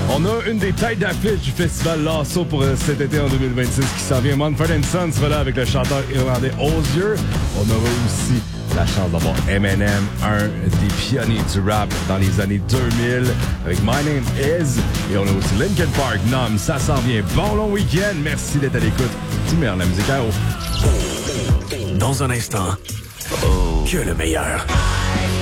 On a une des têtes d'affiche du festival Lasso pour cet été en 2026 qui s'en vient. Mumford & Sons sera là avec le chanteur irlandais Hozier. On aura aussi la chance d'avoir Eminem, un des pionniers du rap dans les années 2000 avec My Name Is. Et on a aussi Linkin Park, Numb. Ça s'en vient. Bon long week-end. Merci d'être à l'écoute. C'est meilleur la musique à haut. Dans un instant, que le meilleur.